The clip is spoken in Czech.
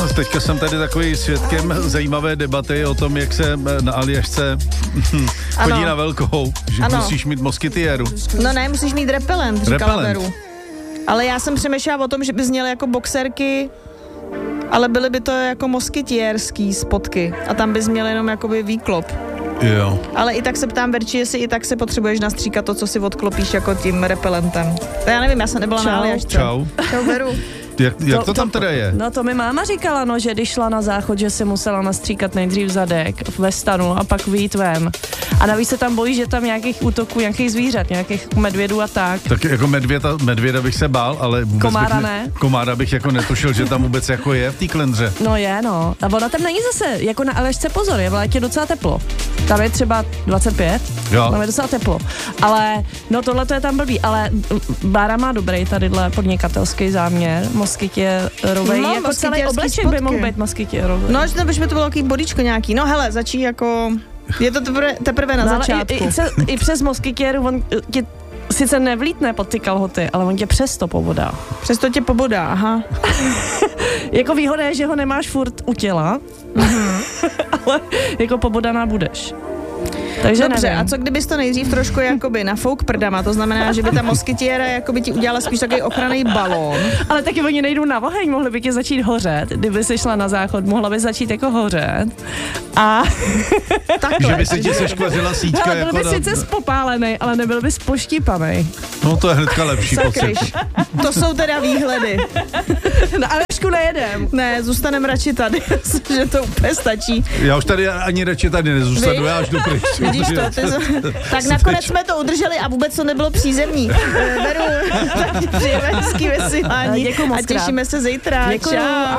teďka jsem tady takový svědkem zajímavé debaty o tom, jak se na Aljašce chodí na velkou, že musíš mít moskytiéru. No ne, musíš mít repelent, říkala Veru. Ale já jsem přemýšlela o tom, že by zněly jako boxerky, ale byly by to jako moskytiérský spotky a tam by zněl jenom jakoby výklop. Jo. Ale i tak se ptám, Verči, jestli i tak se potřebuješ nastříkat to, co si odklopíš jako tím repelentem. To já nevím, já jsem nebyla na Aljašce. Čau. Čau, Veru. Jak to tam teda je? No to mi máma říkala, no, že když šla na záchod, že si musela nastříkat nejdřív zadek ve stanu a pak vyjít ven. A navíc se tam bojí, že tam nějakých útoků, nějakých zvířat, nějakých medvědů a tak. Tak jako medvěda bych se bál, ale vůbec komára ne. Komára bych jako netušil, že tam vůbec jako je v té klendře. No je, no. A ona tam není zase, jako na Aljašce pozor, je v létě docela teplo. Tam je třeba 25, tam je docela teplo. Ale, no tohle to je tam blbý, ale Bára má dobrý tadyhle podnikatelský záměr, moskytěrovej, No, jako celý obleček by mohl být moskytěrovej. No, že to by to bylo takový bodyčko nějaký. No hele, začí jako, je to teprve na začátku. I přes moskytěru, on tě sice nevlítne pod ty kalhoty, ale on tě přesto pobodá. Přesto tě pobodá, aha. Jako výhoda je, že ho nemáš furt u těla, ale jako pobodaná budeš. Takže dobře, nevím. a co kdybys to nejdřív trošku jakoby nafouk prdama, to znamená, že by ta moskytiéra jakoby ti udělala spíš takový ochranný balón. Ale taky oni nejdou na oheň, mohli by tě začít hořet, kdyby jsi šla na záchod, mohla by začít jako hořet. A že by se ti seškvařila síťka. Byl by sice spopálený, ale nebyl by spoštípaný. No to je hnedka lepší pocit. To jsou teda výhledy. Na Aljašku nejedem. Ne, zůstaneme radši tady, že to úplně stačí. Já už tady ani radši tady nezůstanu, já až jdu pryč. Vidíš to? Tak nakonec jsme to udrželi a vůbec to nebylo přízemní. Beru, tak přejeme hezký vysílání a těšíme se zítra. Děkuju. Čau.